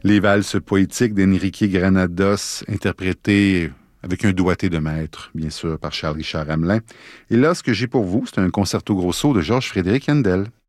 Les valses poétiques d'Enrique Granados, interprétées avec un doigté de maître, bien sûr, par Charles Richard Hamelin. Et là, ce que j'ai pour vous, c'est un concerto grosso de Georges Frédéric Handel.